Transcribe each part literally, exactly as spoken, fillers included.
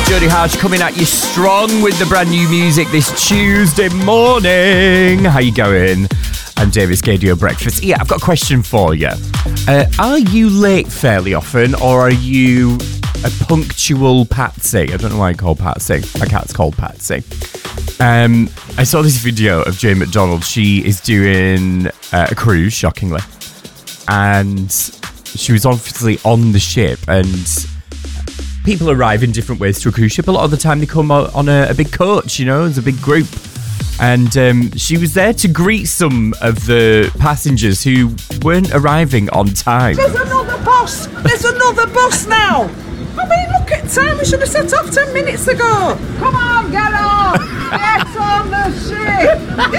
Jody Harsh coming at you strong with the brand new music this Tuesday morning. How you going? I'm David Gadio Breakfast. Yeah, I've got a question for you. Uh, are you late fairly often, or are you a punctual patsy? I don't know why I call patsy. My cat's called Patsy. Um, I saw this video of Jane McDonald. She is doing uh, a cruise, shockingly. And she was obviously on the ship, and people arrive in different ways to a cruise ship. A lot of the time they come on a, a big coach, you know, there's a big group. And um, she was there to greet some of the passengers who weren't arriving on time. There's another bus! There's another bus now! I mean, look at time. We should have set off ten minutes ago. Come on, get on! Get on the ship!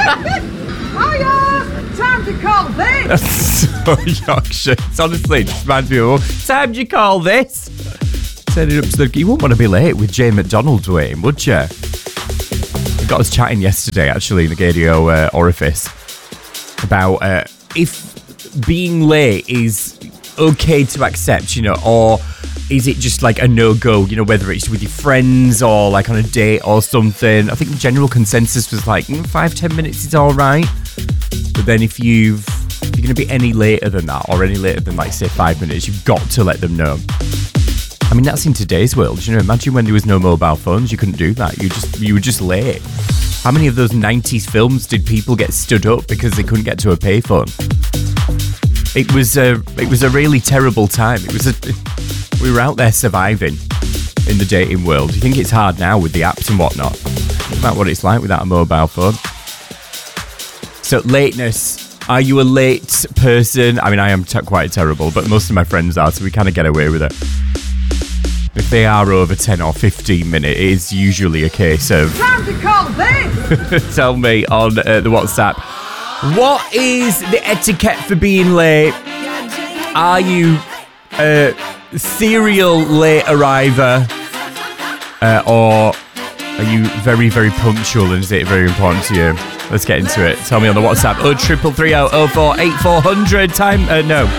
Hiya! Time to call this! That's so Yorkshire. It's honestly, it just reminds me of, oh, time do you call this? Turning up to the... You wouldn't want to be late with Jane McDonald, Dwayne, would you? We got us chatting yesterday, actually, in the Gadio uh, orifice, about uh, if being late is okay to accept, you know, or is it just like a no-go, you know, whether it's with your friends or like on a date or something. I think the general consensus was like, mm, five, ten minutes is all right. But then if you've, if you're going to be any later than that, or any later than, like, say, five minutes, you've got to let them know. I mean, that's in today's world. You know, imagine when there was no mobile phones, you couldn't do that. You just, you were just late. How many of those nineties films did people get stood up because they couldn't get to a payphone? It was a, it was a really terrible time. It was a, we were out there surviving in the dating world. You think it's hard now with the apps and whatnot? Think about what it's like without a mobile phone. So lateness. Are you a late person? I mean, I am t- quite terrible, but most of my friends are, so we kind of get away with it. If they are over ten or fifteen minutes, it is usually a case of... Time to call this! Tell me on uh, the WhatsApp. What is the etiquette for being late? Are you a serial late arriver? Uh, or are you very, very punctual, and is it very important to you? Let's get into it. Tell me on the WhatsApp. oh triple three oh oh four eight four hundred. Time, uh, no.